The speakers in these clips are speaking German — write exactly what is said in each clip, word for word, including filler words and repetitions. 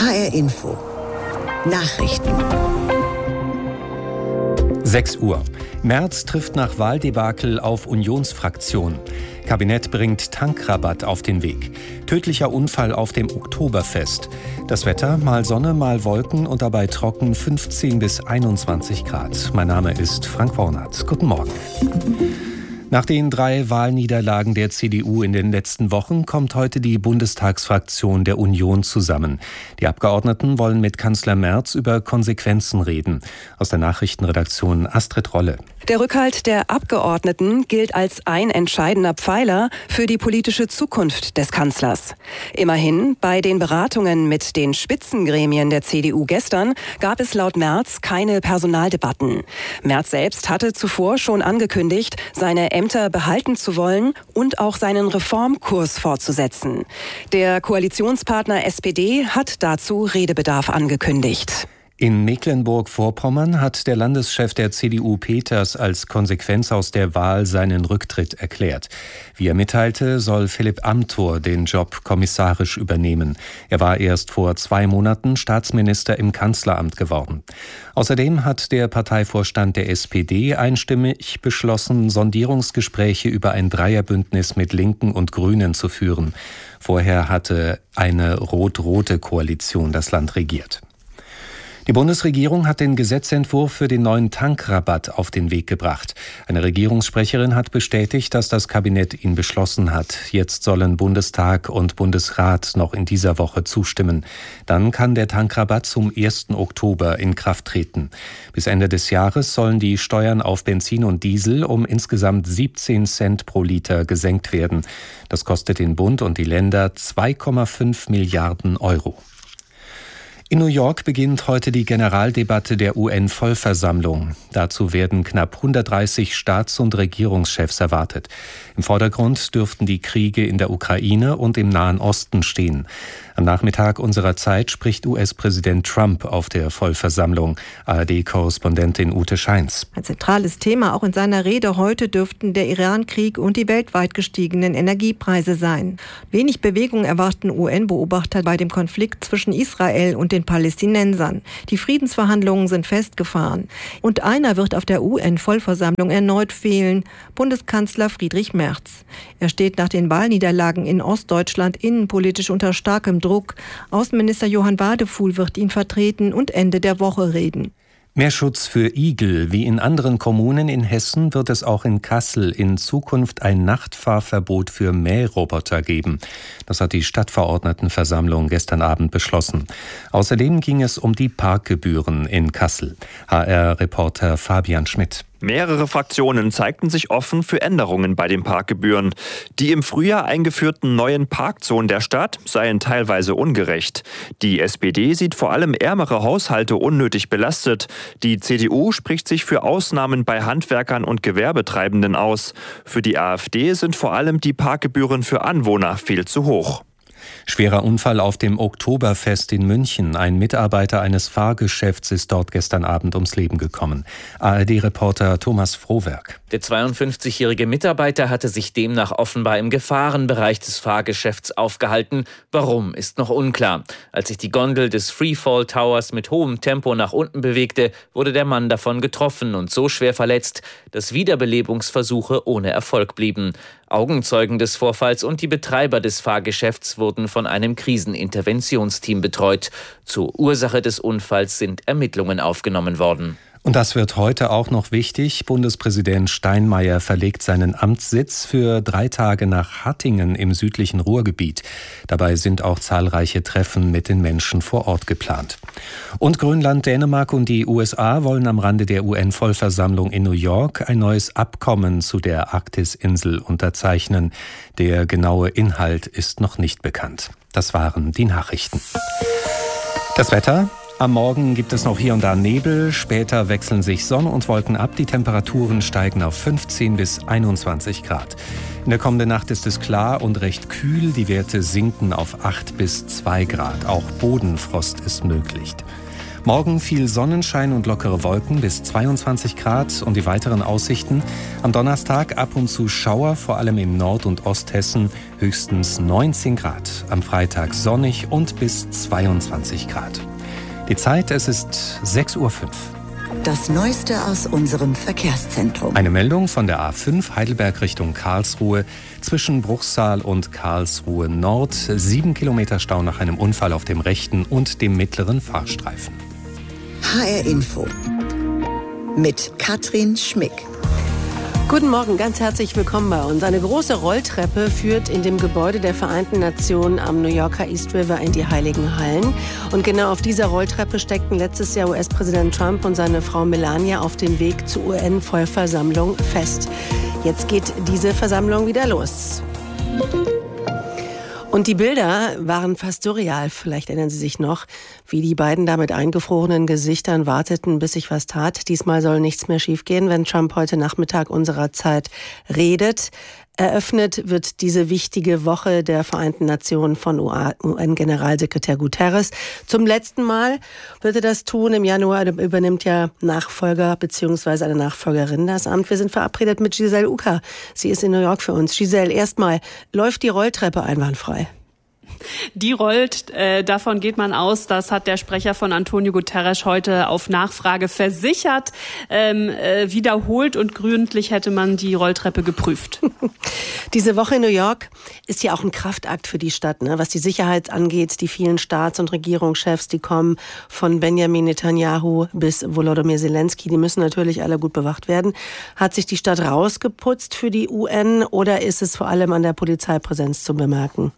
H R Info. Nachrichten. sechs Uhr. Merz trifft nach Wahldebakel auf Unionsfraktion. Kabinett bringt Tankrabatt auf den Weg. Tödlicher Unfall auf dem Oktoberfest. Das Wetter, mal Sonne, mal Wolken und dabei trocken, fünfzehn bis einundzwanzig Grad. Mein Name ist Frank Wornert. Guten Morgen. Nach den drei Wahlniederlagen der C D U in den letzten Wochen kommt heute die Bundestagsfraktion der Union zusammen. Die Abgeordneten wollen mit Kanzler Merz über Konsequenzen reden. Aus der Nachrichtenredaktion Astrid Rolle. Der Rückhalt der Abgeordneten gilt als ein entscheidender Pfeiler für die politische Zukunft des Kanzlers. Immerhin, bei den Beratungen mit den Spitzengremien der C D U gestern gab es laut Merz keine Personaldebatten. Merz selbst hatte zuvor schon angekündigt, seine Ämter behalten zu wollen und auch seinen Reformkurs fortzusetzen. Der Koalitionspartner S P D hat dazu Redebedarf angekündigt. In Mecklenburg-Vorpommern hat der Landeschef der C D U Peters als Konsequenz aus der Wahl seinen Rücktritt erklärt. Wie er mitteilte, soll Philipp Amthor den Job kommissarisch übernehmen. Er war erst vor zwei Monaten Staatsminister im Kanzleramt geworden. Außerdem hat der Parteivorstand der S P D einstimmig beschlossen, Sondierungsgespräche über ein Dreierbündnis mit Linken und Grünen zu führen. Vorher hatte eine rot-rote Koalition das Land regiert. Die Bundesregierung hat den Gesetzentwurf für den neuen Tankrabatt auf den Weg gebracht. Eine Regierungssprecherin hat bestätigt, dass das Kabinett ihn beschlossen hat. Jetzt sollen Bundestag und Bundesrat noch in dieser Woche zustimmen. Dann kann der Tankrabatt zum ersten Oktober in Kraft treten. Bis Ende des Jahres sollen die Steuern auf Benzin und Diesel um insgesamt siebzehn Cent pro Liter gesenkt werden. Das kostet den Bund und die Länder zwei Komma fünf Milliarden Euro. In New York beginnt heute die Generaldebatte der U N-Vollversammlung. Dazu werden knapp hundertdreißig Staats- und Regierungschefs erwartet. Im Vordergrund dürften die Kriege in der Ukraine und im Nahen Osten stehen. Am Nachmittag unserer Zeit spricht U S-Präsident Trump auf der Vollversammlung. A R D-Korrespondentin Ute Scheins. Ein zentrales Thema auch in seiner Rede heute dürften der Iran-Krieg und die weltweit gestiegenen Energiepreise sein. Wenig Bewegung erwarten U N-Beobachter bei dem Konflikt zwischen Israel und den Palästinensern. Die Friedensverhandlungen sind festgefahren. Und einer wird auf der U N-Vollversammlung erneut fehlen: Bundeskanzler Friedrich Merz. Er steht nach den Wahlniederlagen in Ostdeutschland innenpolitisch unter starkem Druck. Außenminister Johann Wadefuhl wird ihn vertreten und Ende der Woche reden. Mehr Schutz für Igel. Wie in anderen Kommunen in Hessen wird es auch in Kassel in Zukunft ein Nachtfahrverbot für Mähroboter geben. Das hat die Stadtverordnetenversammlung gestern Abend beschlossen. Außerdem ging es um die Parkgebühren in Kassel. H R-Reporter Fabian Schmidt. Mehrere Fraktionen zeigten sich offen für Änderungen bei den Parkgebühren. Die im Frühjahr eingeführten neuen Parkzonen der Stadt seien teilweise ungerecht. Die S P D sieht vor allem ärmere Haushalte unnötig belastet. Die C D U spricht sich für Ausnahmen bei Handwerkern und Gewerbetreibenden aus. Für die AfD sind vor allem die Parkgebühren für Anwohner viel zu hoch. Schwerer Unfall auf dem Oktoberfest in München. Ein Mitarbeiter eines Fahrgeschäfts ist dort gestern Abend ums Leben gekommen. A R D-Reporter Thomas Frohwerk. Der zweiundfünfzigjährige Mitarbeiter hatte sich demnach offenbar im Gefahrenbereich des Fahrgeschäfts aufgehalten. Warum, ist noch unklar. Als sich die Gondel des Freefall Towers mit hohem Tempo nach unten bewegte, wurde der Mann davon getroffen und so schwer verletzt, dass Wiederbelebungsversuche ohne Erfolg blieben. Augenzeugen des Vorfalls und die Betreiber des Fahrgeschäfts wurden von einem Kriseninterventionsteam betreut. Zur Ursache des Unfalls sind Ermittlungen aufgenommen worden. Und das wird heute auch noch wichtig. Bundespräsident Steinmeier verlegt seinen Amtssitz für drei Tage nach Hattingen im südlichen Ruhrgebiet. Dabei sind auch zahlreiche Treffen mit den Menschen vor Ort geplant. Und Grönland, Dänemark und die U S A wollen am Rande der U N-Vollversammlung in New York ein neues Abkommen zu der Arktisinsel unterzeichnen. Der genaue Inhalt ist noch nicht bekannt. Das waren die Nachrichten. Das Wetter. Am Morgen gibt es noch hier und da Nebel, später wechseln sich Sonne und Wolken ab. Die Temperaturen steigen auf fünfzehn bis einundzwanzig Grad. In der kommenden Nacht ist es klar und recht kühl. Die Werte sinken auf acht bis zwei Grad. Auch Bodenfrost ist möglich. Morgen viel Sonnenschein und lockere Wolken bis zweiundzwanzig Grad und die weiteren Aussichten. Am Donnerstag ab und zu Schauer, vor allem in Nord- und Osthessen, höchstens neunzehn Grad. Am Freitag sonnig und bis zweiundzwanzig Grad. Die Zeit, es ist sechs Uhr fünf. Das Neueste aus unserem Verkehrszentrum. Eine Meldung von der A fünf Heidelberg Richtung Karlsruhe. Zwischen Bruchsal und Karlsruhe Nord. Sieben Kilometer Stau nach einem Unfall auf dem rechten und dem mittleren Fahrstreifen. H R Info mit Katrin Schmick. Guten Morgen, ganz herzlich willkommen bei uns. Eine große Rolltreppe führt in dem Gebäude der Vereinten Nationen am New Yorker East River in die Heiligen Hallen. Und genau auf dieser Rolltreppe steckten letztes Jahr U S-Präsident Trump und seine Frau Melania auf dem Weg zur U N-Vollversammlung fest. Jetzt geht diese Versammlung wieder los. Und die Bilder waren fast surreal. Vielleicht erinnern Sie sich noch, wie die beiden da mit eingefrorenen Gesichtern warteten, bis sich was tat. Diesmal soll nichts mehr schiefgehen, wenn Trump heute Nachmittag unserer Zeit redet. Eröffnet wird diese wichtige Woche der Vereinten Nationen von U N-Generalsekretär Guterres. Zum letzten Mal wird er das tun. Im Januar übernimmt ja Nachfolger bzw. eine Nachfolgerin das Amt. Wir sind verabredet mit Giselle Uka. Sie ist in New York für uns. Giselle, erstmal, läuft die Rolltreppe einwandfrei? Die rollt, äh, davon geht man aus, das hat der Sprecher von Antonio Guterres heute auf Nachfrage versichert. Ähm, äh, wiederholt und gründlich hätte man die Rolltreppe geprüft. Diese Woche in New York ist ja auch ein Kraftakt für die Stadt, ne? Was die Sicherheit angeht. Die vielen Staats- und Regierungschefs, die kommen von Benjamin Netanyahu bis Volodymyr Zelensky, die müssen natürlich alle gut bewacht werden. Hat sich die Stadt rausgeputzt für die U N oder ist es vor allem an der Polizeipräsenz zu bemerken?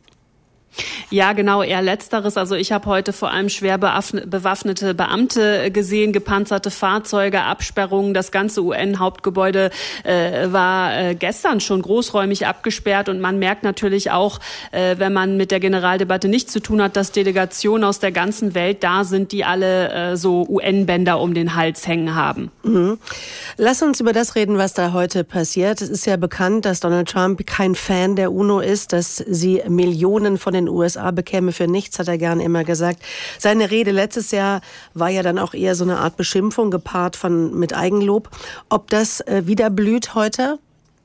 Ja, genau, eher Letzteres. Also ich habe heute vor allem schwer bewaffnete Beamte gesehen, gepanzerte Fahrzeuge, Absperrungen. Das ganze U N-Hauptgebäude äh, war äh, gestern schon großräumig abgesperrt. Und man merkt natürlich auch, äh, wenn man mit der Generaldebatte nichts zu tun hat, dass Delegationen aus der ganzen Welt da sind, die alle äh, so U N-Bänder um den Hals hängen haben. Mhm. Lass uns über das reden, was da heute passiert. Es ist ja bekannt, dass Donald Trump kein Fan der UNO ist, dass sie Millionen von den U S A bekäme für nichts, hat er gerne immer gesagt. Seine Rede letztes Jahr war ja dann auch eher so eine Art Beschimpfung, gepaart von mit Eigenlob. Ob das äh, wieder blüht heute?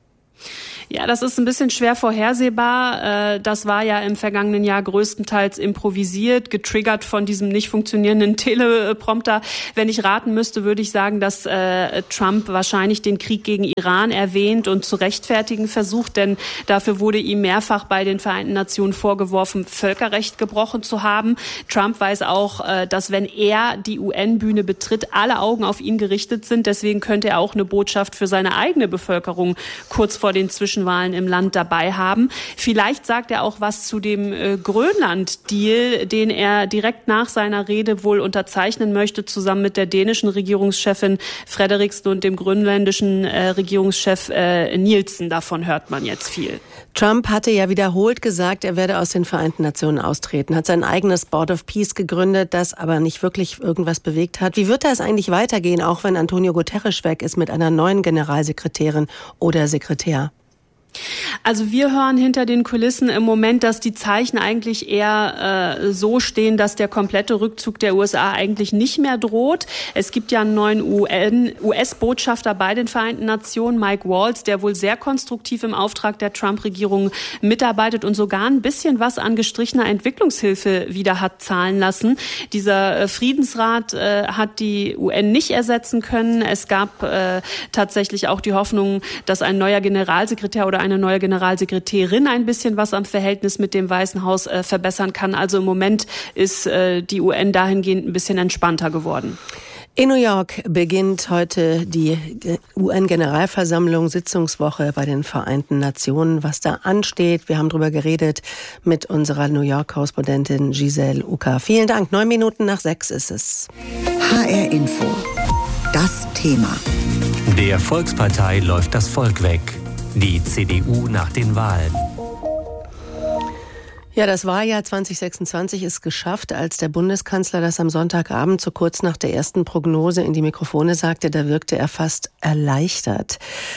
Ja, das ist ein bisschen schwer vorhersehbar. Das war ja im vergangenen Jahr größtenteils improvisiert, getriggert von diesem nicht funktionierenden Teleprompter. Wenn ich raten müsste, würde ich sagen, dass Trump wahrscheinlich den Krieg gegen Iran erwähnt und zu rechtfertigen versucht, denn dafür wurde ihm mehrfach bei den Vereinten Nationen vorgeworfen, Völkerrecht gebrochen zu haben. Trump weiß auch, dass wenn er die U N-Bühne betritt, alle Augen auf ihn gerichtet sind. Deswegen könnte er auch eine Botschaft für seine eigene Bevölkerung kurz vor den Zwischenwahlen im Land dabei haben. Vielleicht sagt er auch was zu dem äh, Grönland-Deal, den er direkt nach seiner Rede wohl unterzeichnen möchte, zusammen mit der dänischen Regierungschefin Frederiksen und dem grönländischen äh, Regierungschef äh, Nielsen. Davon hört man jetzt viel. Trump hatte ja wiederholt gesagt, er werde aus den Vereinten Nationen austreten, hat sein eigenes Board of Peace gegründet, das aber nicht wirklich irgendwas bewegt hat. Wie wird das eigentlich weitergehen, auch wenn Antonio Guterres weg ist mit einer neuen Generalsekretärin oder Sekretär? Also wir hören hinter den Kulissen im Moment, dass die Zeichen eigentlich eher äh, so stehen, dass der komplette Rückzug der U S A eigentlich nicht mehr droht. Es gibt ja einen neuen U S-Botschafter bei den Vereinten Nationen, Mike Waltz, der wohl sehr konstruktiv im Auftrag der Trump-Regierung mitarbeitet und sogar ein bisschen was an gestrichener Entwicklungshilfe wieder hat zahlen lassen. Dieser äh, Friedensrat äh, hat die U N nicht ersetzen können. Es gab äh, tatsächlich auch die Hoffnung, dass ein neuer Generalsekretär oder eine neue Generalsekretärin ein bisschen was am Verhältnis mit dem Weißen Haus äh, verbessern kann. Also im Moment ist äh, die U N dahingehend ein bisschen entspannter geworden. In New York beginnt heute die U N-Generalversammlung, Sitzungswoche bei den Vereinten Nationen. Was da ansteht, wir haben drüber geredet mit unserer New York-Korrespondentin Giselle Uka. Vielen Dank. Neun Minuten nach sechs ist es. H R Info. Das Thema. Der Volkspartei läuft das Volk weg. Die C D U nach den Wahlen. Ja, das Wahljahr zwanzig sechsundzwanzig ist geschafft, als der Bundeskanzler das am Sonntagabend so kurz nach der ersten Prognose in die Mikrofone sagte, da wirkte er fast erleichtert.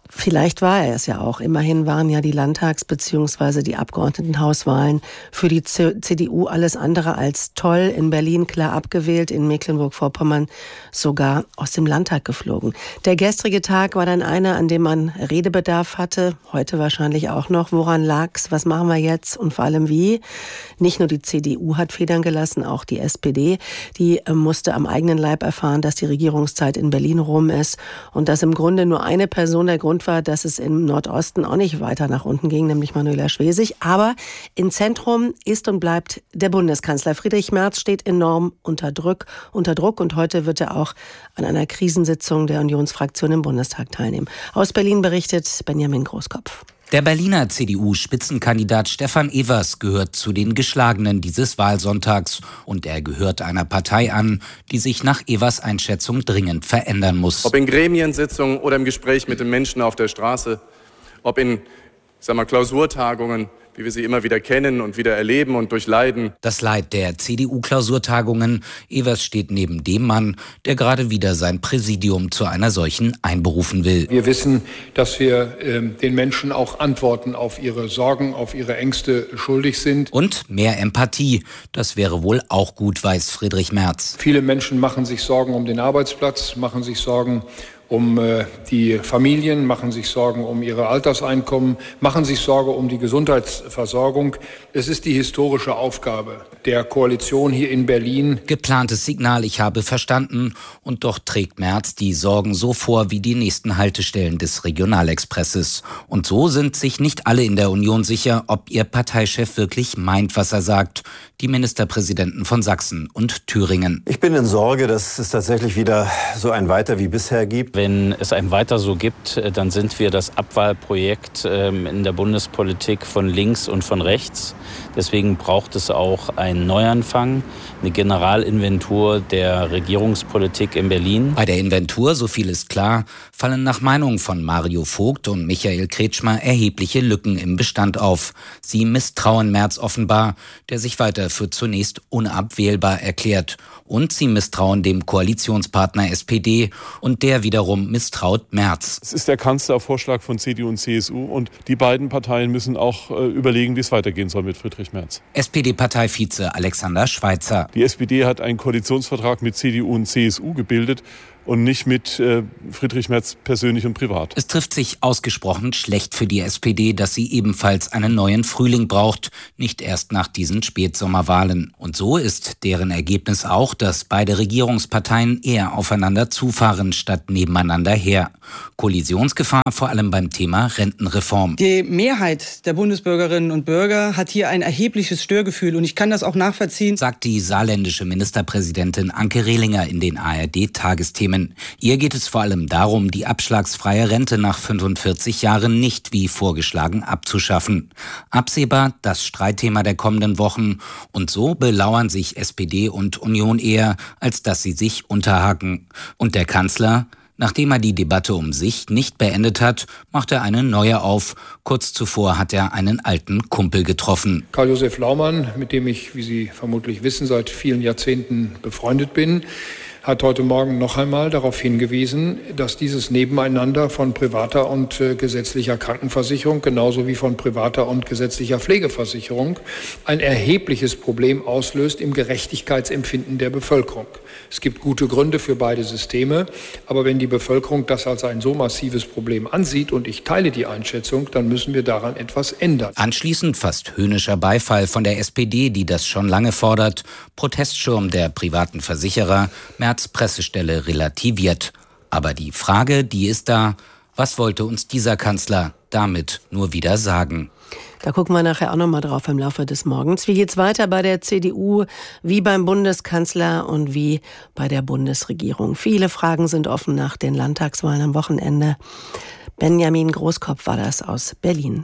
Vielleicht war er es ja auch. Immerhin waren ja die Landtags- bzw. die Abgeordnetenhauswahlen für die C D U alles andere als toll. In Berlin klar abgewählt, in Mecklenburg-Vorpommern sogar aus dem Landtag geflogen. Der gestrige Tag war dann einer, an dem man Redebedarf hatte. Heute wahrscheinlich auch noch. Woran lag's? Was machen wir jetzt? Und vor allem wie? Nicht nur die C D U hat Federn gelassen, auch die S P D. Die musste am eigenen Leib erfahren, dass die Regierungszeit in Berlin rum ist und dass im Grunde nur eine Person der Grund war, dass es im Nordosten auch nicht weiter nach unten ging, nämlich Manuela Schwesig. Aber im Zentrum ist und bleibt der Bundeskanzler. Friedrich Merz steht enorm unter Druck, unter Druck und heute wird er auch an einer Krisensitzung der Unionsfraktion im Bundestag teilnehmen. Aus Berlin berichtet Benjamin Großkopf. Der Berliner C D U-Spitzenkandidat Stefan Evers gehört zu den Geschlagenen dieses Wahlsonntags. Und er gehört einer Partei an, die sich nach Evers Einschätzung dringend verändern muss. Ob in Gremiensitzungen oder im Gespräch mit den Menschen auf der Straße, ob in, ich sag mal, Klausurtagungen, wie wir sie immer wieder kennen und wieder erleben und durchleiden. Das Leid der C D U-Klausurtagungen. Evers steht neben dem Mann, der gerade wieder sein Präsidium zu einer solchen einberufen will. Wir wissen, dass wir äh, den Menschen auch Antworten auf ihre Sorgen, auf ihre Ängste schuldig sind. Und mehr Empathie. Das wäre wohl auch gut, weiß Friedrich Merz. Viele Menschen machen sich Sorgen um den Arbeitsplatz, machen sich Sorgen um äh, die Familien, machen sich Sorgen um ihre Alterseinkommen, machen sich Sorge um die Gesundheitsversorgung. Es ist die historische Aufgabe der Koalition hier in Berlin. Geplantes Signal, ich habe verstanden. Und doch trägt Merz die Sorgen so vor wie die nächsten Haltestellen des Regionalexpresses. Und so sind sich nicht alle in der Union sicher, ob ihr Parteichef wirklich meint, was er sagt. Die Ministerpräsidenten von Sachsen und Thüringen. Ich bin in Sorge, dass es tatsächlich wieder so ein Weiter wie bisher gibt. Wenn es ein Weiter so gibt, dann sind wir das Abwahlprojekt in der Bundespolitik von links und von rechts. Deswegen braucht es auch einen Neuanfang, eine Generalinventur der Regierungspolitik in Berlin. Bei der Inventur, so viel ist klar, fallen nach Meinung von Mario Vogt und Michael Kretschmer erhebliche Lücken im Bestand auf. Sie misstrauen Merz offenbar, der sich weiter für zunächst unabwählbar erklärt. Und sie misstrauen dem Koalitionspartner S P D und der wiederum misstraut Merz. Es ist der Kanzlervorschlag von C D U und C S U und die beiden Parteien müssen auch äh, überlegen, wie es weitergehen soll mit Friedrich Merz. S P D-Parteivize Alexander Schweitzer. Die S P D hat einen Koalitionsvertrag mit C D U und C S U gebildet und nicht mit äh, Friedrich Merz persönlich und privat. Es trifft sich ausgesprochen schlecht für die S P D, dass sie ebenfalls einen neuen Frühling braucht, nicht erst nach diesen Spätsommerwahlen. Und so ist deren Ergebnis auch, dass beide Regierungsparteien eher aufeinander zufahren, statt nebeneinander her. Kollisionsgefahr vor allem beim Thema Rentenreform. Die Mehrheit der Bundesbürgerinnen und Bürger hat hier ein erhebliches Störgefühl und ich kann das auch nachvollziehen, sagt die saarländische Ministerpräsidentin Anke Rehlinger in den A R D-Tagesthemen. Ihr geht es vor allem darum, die abschlagsfreie Rente nach fünfundvierzig Jahren nicht wie vorgeschlagen abzuschaffen. Absehbar das Streitthema der kommenden Wochen. Und so belauern sich S P D und Union eher, als dass sie sich unterhaken. Und der Kanzler? Nachdem er die Debatte um sich nicht beendet hat, macht er eine neue auf. Kurz zuvor hat er einen alten Kumpel getroffen. Karl-Josef Laumann, mit dem ich, wie Sie vermutlich wissen, seit vielen Jahrzehnten befreundet bin, hat heute Morgen noch einmal darauf hingewiesen, dass dieses Nebeneinander von privater und äh, gesetzlicher Krankenversicherung genauso wie von privater und gesetzlicher Pflegeversicherung ein erhebliches Problem auslöst im Gerechtigkeitsempfinden der Bevölkerung. Es gibt gute Gründe für beide Systeme, aber wenn die Bevölkerung das als ein so massives Problem ansieht, und ich teile die Einschätzung, dann müssen wir daran etwas ändern. Anschließend fast höhnischer Beifall von der S P D, die das schon lange fordert. Protestschirm der privaten Versicherer, Merz Pressestelle relativiert. Aber die Frage, die ist da, was wollte uns dieser Kanzler damit nur wieder sagen? Da gucken wir nachher auch noch mal drauf im Laufe des Morgens. Wie geht's weiter bei der C D U, wie beim Bundeskanzler und wie bei der Bundesregierung? Viele Fragen sind offen nach den Landtagswahlen am Wochenende. Benjamin Großkopf war das aus Berlin.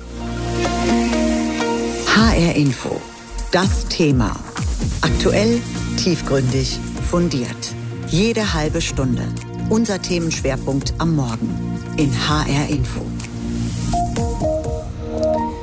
H R Info. Das Thema. Aktuell, tiefgründig, fundiert. Jede halbe Stunde. Unser Themenschwerpunkt am Morgen in H R Info.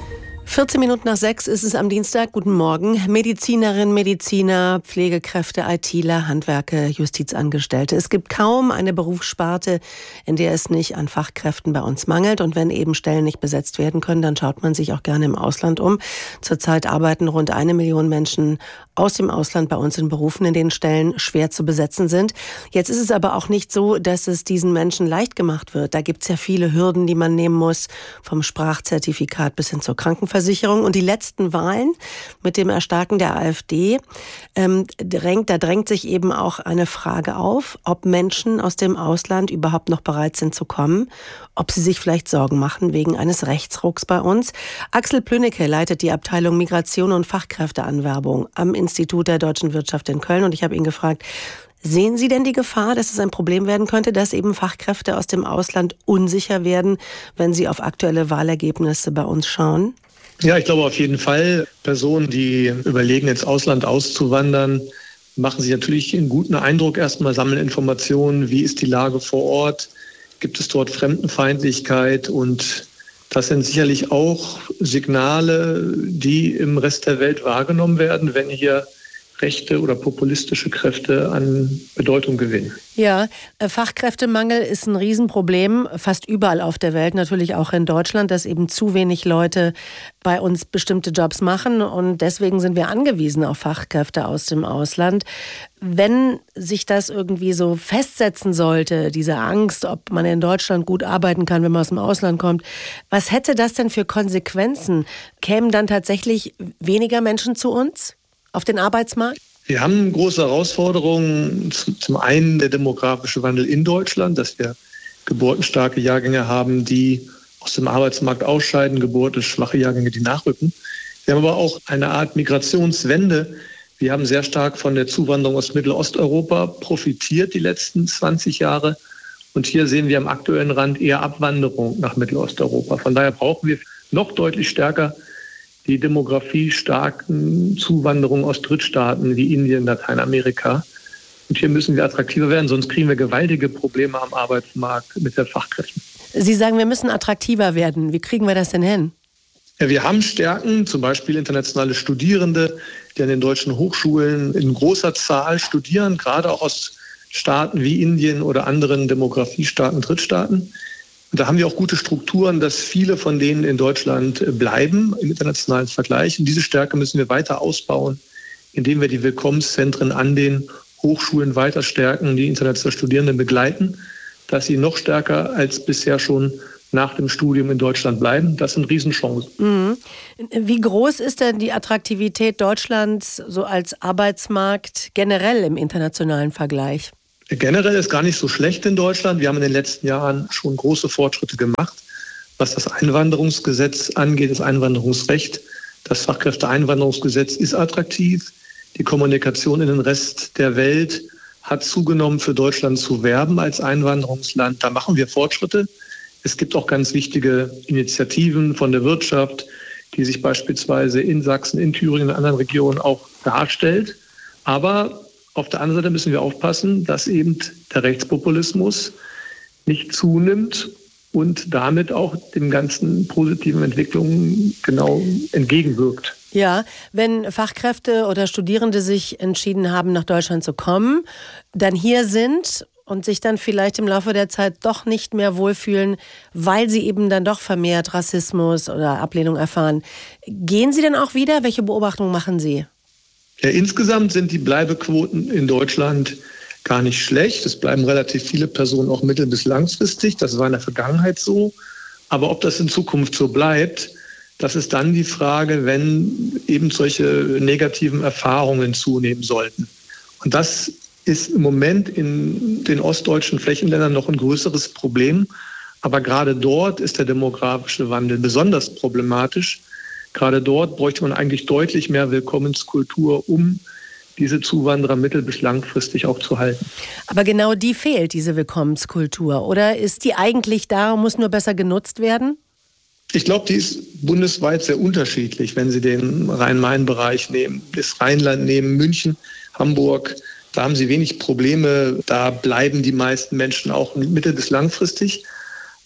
vierzehn Minuten nach sechs ist es am Dienstag. Guten Morgen. Medizinerinnen, Mediziner, Pflegekräfte, ITler, Handwerker, Justizangestellte. Es gibt kaum eine Berufssparte, in der es nicht an Fachkräften bei uns mangelt. Und wenn eben Stellen nicht besetzt werden können, dann schaut man sich auch gerne im Ausland um. Zurzeit arbeiten rund eine Million Menschen aus dem Ausland bei uns in Berufen, in denen Stellen schwer zu besetzen sind. Jetzt ist es aber auch nicht so, dass es diesen Menschen leicht gemacht wird. Da gibt es ja viele Hürden, die man nehmen muss, vom Sprachzertifikat bis hin zur Krankenversicherung. Und die letzten Wahlen mit dem Erstarken der AfD, ähm, drängt, da drängt sich eben auch eine Frage auf, ob Menschen aus dem Ausland überhaupt noch bereit sind zu kommen, ob sie sich vielleicht Sorgen machen wegen eines Rechtsrucks bei uns. Axel Plönecke leitet die Abteilung Migration und Fachkräfteanwerbung am Institut der Deutschen Wirtschaft in Köln. Und ich habe ihn gefragt, sehen Sie denn die Gefahr, dass es ein Problem werden könnte, dass eben Fachkräfte aus dem Ausland unsicher werden, wenn sie auf aktuelle Wahlergebnisse bei uns schauen? Ja, ich glaube auf jeden Fall. Personen, die überlegen, ins Ausland auszuwandern, machen sich natürlich einen guten Eindruck erstmal, sammeln Informationen, wie ist die Lage vor Ort, gibt es dort Fremdenfeindlichkeit, und das sind sicherlich auch Signale, die im Rest der Welt wahrgenommen werden, wenn hier rechte oder populistische Kräfte an Bedeutung gewinnen. Ja, Fachkräftemangel ist ein Riesenproblem, fast überall auf der Welt, natürlich auch in Deutschland, dass eben zu wenig Leute bei uns bestimmte Jobs machen, und deswegen sind wir angewiesen auf Fachkräfte aus dem Ausland. Wenn sich das irgendwie so festsetzen sollte, diese Angst, ob man in Deutschland gut arbeiten kann, wenn man aus dem Ausland kommt, was hätte das denn für Konsequenzen? Kämen dann tatsächlich weniger Menschen zu uns auf den Arbeitsmarkt? Wir haben große Herausforderungen. Zum einen der demografische Wandel in Deutschland, dass wir geburtenstarke Jahrgänge haben, die aus dem Arbeitsmarkt ausscheiden, geburtenschwache Jahrgänge, die nachrücken. Wir haben aber auch eine Art Migrationswende. Wir haben sehr stark von der Zuwanderung aus Mittelosteuropa profitiert die letzten zwanzig Jahre. Und hier sehen wir am aktuellen Rand eher Abwanderung nach Mittelosteuropa. Von daher brauchen wir noch deutlich stärker die demografiestarken Zuwanderung aus Drittstaaten wie Indien, Lateinamerika. Und hier müssen wir attraktiver werden, sonst kriegen wir gewaltige Probleme am Arbeitsmarkt mit den Fachkräften. Sie sagen, wir müssen attraktiver werden. Wie kriegen wir das denn hin? Ja, wir haben Stärken, zum Beispiel internationale Studierende, die an den deutschen Hochschulen in großer Zahl studieren, gerade auch aus Staaten wie Indien oder anderen demografiestarken Drittstaaten. Und da haben wir auch gute Strukturen, dass viele von denen in Deutschland bleiben im internationalen Vergleich. Und diese Stärke müssen wir weiter ausbauen, indem wir die Willkommenszentren an den Hochschulen weiter stärken, die internationalen Studierenden begleiten, dass sie noch stärker als bisher schon nach dem Studium in Deutschland bleiben. Das sind Riesenchancen. Mhm. Wie groß ist denn die Attraktivität Deutschlands so als Arbeitsmarkt generell im internationalen Vergleich? Generell ist gar nicht so schlecht in Deutschland. Wir haben in den letzten Jahren schon große Fortschritte gemacht, was das Einwanderungsgesetz angeht, das Einwanderungsrecht. Das Fachkräfteeinwanderungsgesetz ist attraktiv. Die Kommunikation in den Rest der Welt hat zugenommen, für Deutschland zu werben als Einwanderungsland. Da machen wir Fortschritte. Es gibt auch ganz wichtige Initiativen von der Wirtschaft, die sich beispielsweise in Sachsen, in Thüringen, in anderen Regionen auch darstellt. Aber auf der anderen Seite müssen wir aufpassen, dass eben der Rechtspopulismus nicht zunimmt und damit auch den ganzen positiven Entwicklungen genau entgegenwirkt. Ja, wenn Fachkräfte oder Studierende sich entschieden haben, nach Deutschland zu kommen, dann hier sind und sich dann vielleicht im Laufe der Zeit doch nicht mehr wohlfühlen, weil sie eben dann doch vermehrt Rassismus oder Ablehnung erfahren. Gehen sie denn auch wieder? Welche Beobachtungen machen Sie? Ja, insgesamt sind die Bleibequoten in Deutschland gar nicht schlecht. Es bleiben relativ viele Personen auch mittel- bis langfristig. Das war in der Vergangenheit so. Aber ob das in Zukunft so bleibt, das ist dann die Frage, wenn eben solche negativen Erfahrungen zunehmen sollten. Und das ist im Moment in den ostdeutschen Flächenländern noch ein größeres Problem. Aber gerade dort ist der demografische Wandel besonders problematisch. Gerade dort bräuchte man eigentlich deutlich mehr Willkommenskultur, um diese Zuwanderer mittel- bis langfristig auch zu halten. Aber genau die fehlt, diese Willkommenskultur. Oder ist die eigentlich da und muss nur besser genutzt werden? Ich glaube, die ist bundesweit sehr unterschiedlich, wenn Sie den Rhein-Main-Bereich nehmen, das Rheinland nehmen, München, Hamburg. Da haben Sie wenig Probleme. Da bleiben die meisten Menschen auch mittel- bis langfristig.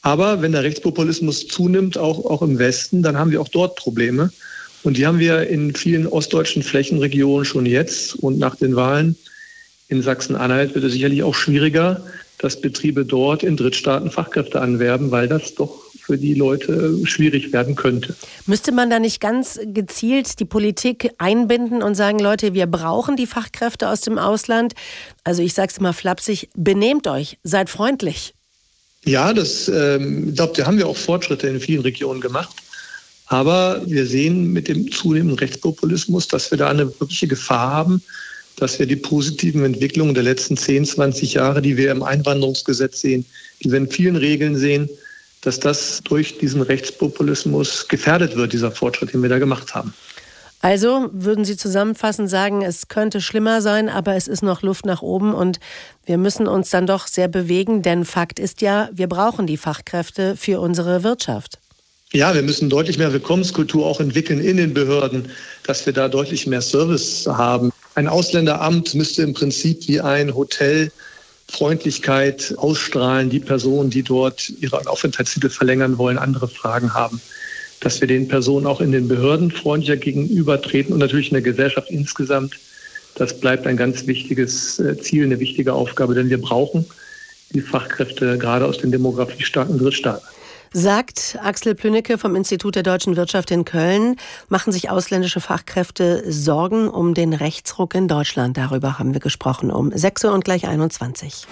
Aber wenn der Rechtspopulismus zunimmt, auch, auch im Westen, dann haben wir auch dort Probleme. Und die haben wir in vielen ostdeutschen Flächenregionen schon jetzt. Und nach den Wahlen in Sachsen-Anhalt wird es sicherlich auch schwieriger, dass Betriebe dort in Drittstaaten Fachkräfte anwerben, weil das doch für die Leute schwierig werden könnte. Müsste man da nicht ganz gezielt die Politik einbinden und sagen, Leute, wir brauchen die Fachkräfte aus dem Ausland? Also ich sage es mal flapsig, benehmt euch, seid freundlich. Ja, das, ähm, ich glaube, da haben wir auch Fortschritte in vielen Regionen gemacht. Aber wir sehen mit dem zunehmenden Rechtspopulismus, dass wir da eine wirkliche Gefahr haben, dass wir die positiven Entwicklungen der letzten zehn, zwanzig Jahre, die wir im Einwanderungsgesetz sehen, die wir in vielen Regeln sehen, dass das durch diesen Rechtspopulismus gefährdet wird, dieser Fortschritt, den wir da gemacht haben. Also würden Sie zusammenfassend sagen, es könnte schlimmer sein, aber es ist noch Luft nach oben und wir müssen uns dann doch sehr bewegen, denn Fakt ist ja, wir brauchen die Fachkräfte für unsere Wirtschaft. Ja, wir müssen deutlich mehr Willkommenskultur auch entwickeln in den Behörden, dass wir da deutlich mehr Service haben. Ein Ausländeramt müsste im Prinzip wie ein Hotel Freundlichkeit ausstrahlen, die Personen, die dort ihre Aufenthaltstitel verlängern wollen, andere Fragen haben, dass wir den Personen auch in den Behörden freundlicher gegenübertreten und natürlich in der Gesellschaft insgesamt. Das bleibt ein ganz wichtiges Ziel, eine wichtige Aufgabe, denn wir brauchen die Fachkräfte gerade aus den demografiestarken Drittstaaten. Sagt Axel Plünnecke vom Institut der deutschen Wirtschaft in Köln, machen sich ausländische Fachkräfte Sorgen um den Rechtsruck in Deutschland. Darüber haben wir gesprochen um sechs Uhr und gleich einundzwanzig.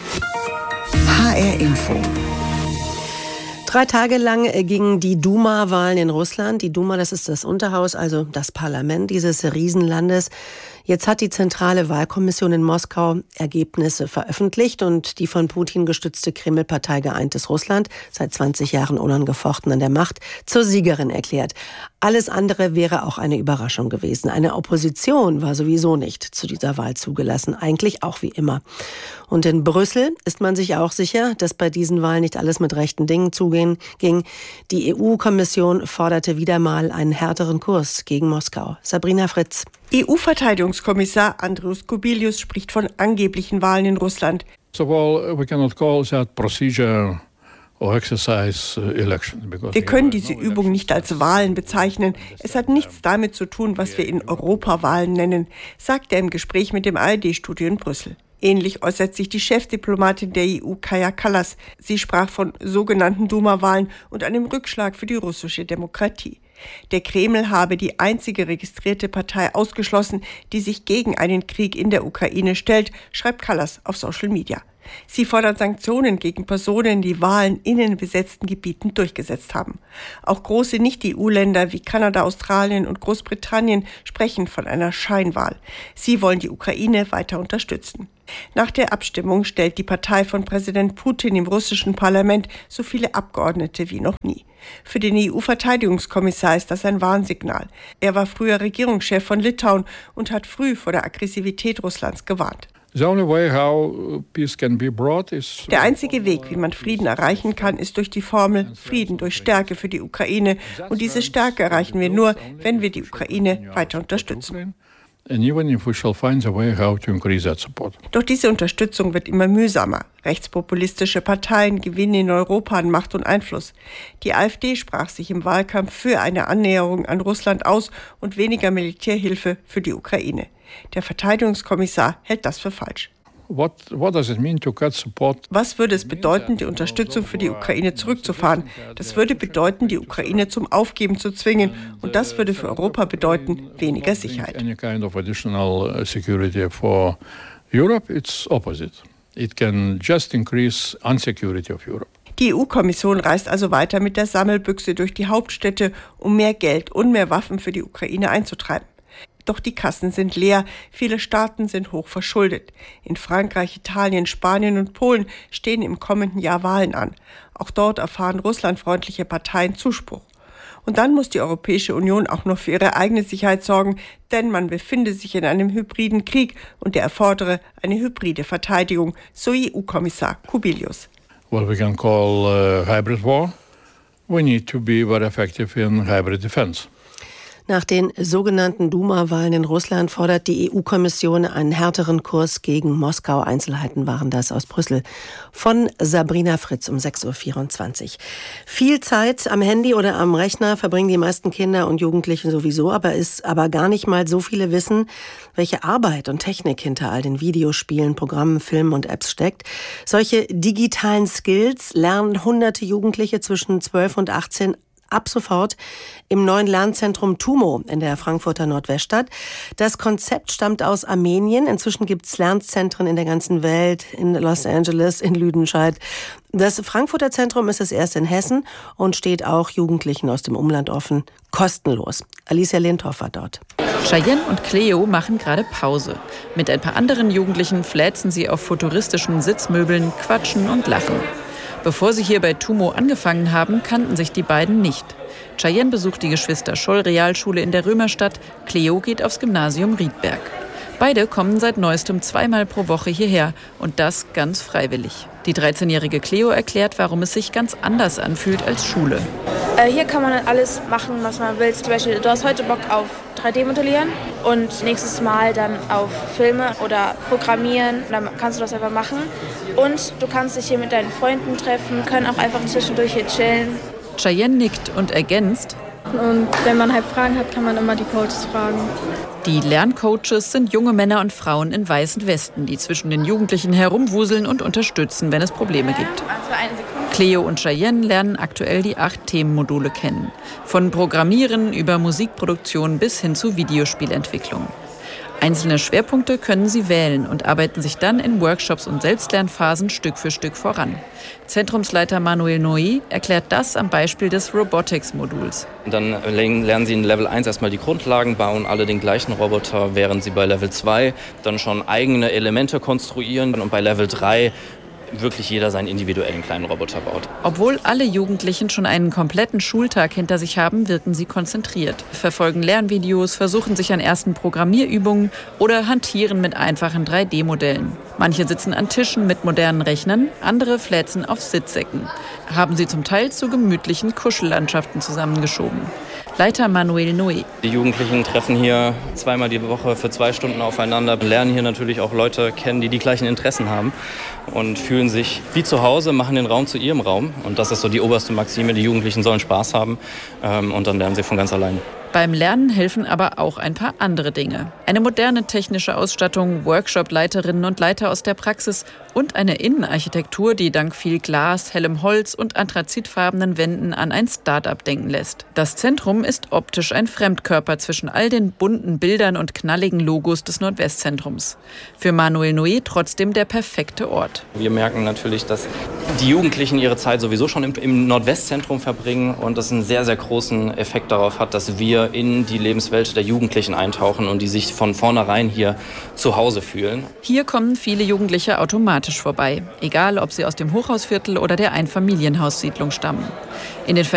H R Info. Drei Tage lang gingen die Duma-Wahlen in Russland. Die Duma, das ist das Unterhaus, also das Parlament dieses Riesenlandes. Jetzt hat die Zentrale Wahlkommission in Moskau Ergebnisse veröffentlicht und die von Putin gestützte Kreml-Partei Geeintes Russland, seit zwanzig Jahren unangefochten an der Macht, zur Siegerin erklärt. Alles andere wäre auch eine Überraschung gewesen. Eine Opposition war sowieso nicht zu dieser Wahl zugelassen, eigentlich auch wie immer. Und in Brüssel ist man sich auch sicher, dass bei diesen Wahlen nicht alles mit rechten Dingen zugehen ging. Die E U-Kommission forderte wieder mal einen härteren Kurs gegen Moskau. Sabrina Fritz. E U-Verteidigungskommissar Andrius Kubilius spricht von angeblichen Wahlen in Russland. So, well, we cannot call that procedure or exercise election. Wir können diese Übung nicht als Wahlen bezeichnen. Es hat nichts damit zu tun, was wir in Europawahlen nennen, sagt er im Gespräch mit dem A R D-Studio in Brüssel. Ähnlich äußert sich die Chefdiplomatin der E U, Kaja Kallas. Sie sprach von sogenannten Duma-Wahlen und einem Rückschlag für die russische Demokratie. Der Kreml habe die einzige registrierte Partei ausgeschlossen, die sich gegen einen Krieg in der Ukraine stellt, schreibt Kallas auf Social Media. Sie fordert Sanktionen gegen Personen, die Wahlen in den besetzten Gebieten durchgesetzt haben. Auch große Nicht-E U-Länder wie Kanada, Australien und Großbritannien sprechen von einer Scheinwahl. Sie wollen die Ukraine weiter unterstützen. Nach der Abstimmung stellt die Partei von Präsident Putin im russischen Parlament so viele Abgeordnete wie noch nie. Für den E U-Verteidigungskommissar ist das ein Warnsignal. Er war früher Regierungschef von Litauen und hat früh vor der Aggressivität Russlands gewarnt. The only way how peace can be brought is Der einzige Weg, wie man Frieden erreichen kann, ist durch die Formel Frieden durch Stärke für die Ukraine. Und diese Stärke erreichen wir nur, wenn wir die Ukraine weiter unterstützen. and even if we shall find a way how to increase that support. Doch diese Unterstützung wird immer mühsamer. Rechtspopulistische Parteien gewinnen in Europa an Macht und Einfluss. Die AfD sprach sich im Wahlkampf für eine Annäherung an Russland aus und weniger Militärhilfe für die Ukraine. Der Verteidigungskommissar hält das für falsch. What, what does it mean to cut support? Was würde es bedeuten, die Unterstützung für die Ukraine zurückzufahren? Das würde bedeuten, die Ukraine zum Aufgeben zu zwingen. Und das würde für Europa bedeuten, weniger Sicherheit. Any kind of additional security for Europe, it's opposite. It can just increase insecurity of Europe. Die E U-Kommission reist also weiter mit der Sammelbüchse durch die Hauptstädte, um mehr Geld und mehr Waffen für die Ukraine einzutreiben. Doch die Kassen sind leer, viele Staaten sind hoch verschuldet. In Frankreich, Italien, Spanien und Polen stehen im kommenden Jahr Wahlen an. Auch dort erfahren russlandfreundliche Parteien Zuspruch. Und dann muss die Europäische Union auch noch für ihre eigene Sicherheit sorgen, denn man befinde sich in einem hybriden Krieg und der erfordere eine hybride Verteidigung, so E U-Kommissar Kubilius. What we can call uh, hybrid war, we need to be very effective in hybrid defense. Nach den sogenannten Duma-Wahlen in Russland fordert die E U-Kommission einen härteren Kurs gegen Moskau. Einzelheiten waren das aus Brüssel. Von Sabrina Fritz um sechs Uhr vierundzwanzig. Viel Zeit am Handy oder am Rechner verbringen die meisten Kinder und Jugendlichen sowieso, aber ist aber gar nicht mal so viele wissen, welche Arbeit und Technik hinter all den Videospielen, Programmen, Filmen und Apps steckt. Solche digitalen Skills lernen hunderte Jugendliche zwischen zwölf und achtzehn ab sofort im neuen Lernzentrum TUMO in der Frankfurter Nordweststadt. Das Konzept stammt aus Armenien. Inzwischen gibt es Lernzentren in der ganzen Welt, in Los Angeles, in Lüdenscheid. Das Frankfurter Zentrum ist das erste in Hessen und steht auch Jugendlichen aus dem Umland offen, kostenlos. Alicia Lindhoff war dort. Cheyenne und Cleo machen gerade Pause. Mit ein paar anderen Jugendlichen fläzen sie auf futuristischen Sitzmöbeln, quatschen und lachen. Bevor sie hier bei TUMO angefangen haben, kannten sich die beiden nicht. Cheyenne besucht die Geschwister-Scholl-Realschule in der Römerstadt, Cleo geht aufs Gymnasium Riedberg. Beide kommen seit neuestem zweimal pro Woche hierher und das ganz freiwillig. Die dreizehnjährige Cleo erklärt, warum es sich ganz anders anfühlt als Schule. Äh, hier kann man alles machen, was man will. Zum Beispiel, du hast heute Bock auf drei D modellieren und nächstes Mal dann auf Filme oder Programmieren. Dann kannst du das einfach machen. Und du kannst dich hier mit deinen Freunden treffen, können auch einfach zwischendurch hier chillen. Cheyenne nickt und ergänzt: Und wenn man halt Fragen hat, kann man immer die Coaches fragen. Die Lerncoaches sind junge Männer und Frauen in weißen Westen, die zwischen den Jugendlichen herumwuseln und unterstützen, wenn es Probleme gibt. Cleo und Cheyenne lernen aktuell die acht Themenmodule kennen. Von Programmieren über Musikproduktion bis hin zu Videospielentwicklung. Einzelne Schwerpunkte können sie wählen und arbeiten sich dann in Workshops und Selbstlernphasen Stück für Stück voran. Zentrumsleiter Manuel Noé erklärt das am Beispiel des Robotics-Moduls. Dann lernen sie in Level eins erstmal die Grundlagen, bauen alle den gleichen Roboter, während sie bei Level zwei dann schon eigene Elemente konstruieren und bei Level drei wirklich jeder seinen individuellen kleinen Roboter baut. Obwohl alle Jugendlichen schon einen kompletten Schultag hinter sich haben, wirken sie konzentriert, verfolgen Lernvideos, versuchen sich an ersten Programmierübungen oder hantieren mit einfachen drei D Modellen. Manche sitzen an Tischen mit modernen Rechnern, andere fläzen auf Sitzsäcken. Haben sie zum Teil zu gemütlichen Kuschellandschaften zusammengeschoben. Leiter Manuel Noé. Die Jugendlichen treffen hier zweimal die Woche für zwei Stunden aufeinander, lernen hier natürlich auch Leute kennen, die die gleichen Interessen haben und fühlen sich wie zu Hause, machen den Raum zu ihrem Raum. Und das ist so die oberste Maxime, die Jugendlichen sollen Spaß haben und dann lernen sie von ganz allein. Beim Lernen helfen aber auch ein paar andere Dinge. Eine moderne technische Ausstattung, Workshop-Leiterinnen und Leiter aus der Praxis und eine Innenarchitektur, die dank viel Glas, hellem Holz und anthrazitfarbenen Wänden an ein Start-up denken lässt. Das Zentrum ist optisch ein Fremdkörper zwischen all den bunten Bildern und knalligen Logos des Nordwestzentrums. Für Manuel Noé trotzdem der perfekte Ort. Wir merken natürlich, dass die Jugendlichen ihre Zeit sowieso schon im, im Nordwestzentrum verbringen und das einen sehr, sehr großen Effekt darauf hat, dass wir in die Lebenswelt der Jugendlichen eintauchen und die sich von vornherein hier zu Hause fühlen. Hier kommen viele Jugendliche automatisch vorbei, egal ob sie aus dem Hochhausviertel oder der Einfamilienhaussiedlung stammen. In den